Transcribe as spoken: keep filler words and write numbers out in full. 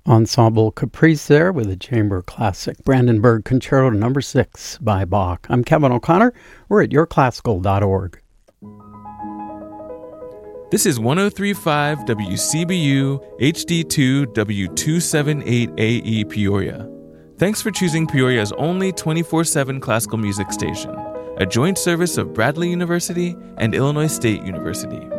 Ensemble Caprice there with a chamber classic, Brandenburg Concerto number six by Bach. I'm Kevin O'Connor. We're at your classical dot org. This is one oh three point five W C B U H D two W two seventy-eight A E Peoria. Thanks for choosing Peoria's only twenty-four seven classical music station, a joint service of Bradley University and Illinois State University.